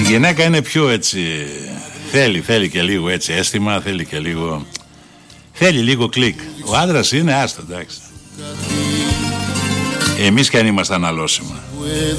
γυναίκα είναι πιο έτσι. Θέλει και λίγο έτσι αίσθημα, θέλει και λίγο. Θέλει λίγο κλικ. Ο άντρας είναι άστο, εντάξει. Εμείς κι αν είμαστε αναλώσιμα.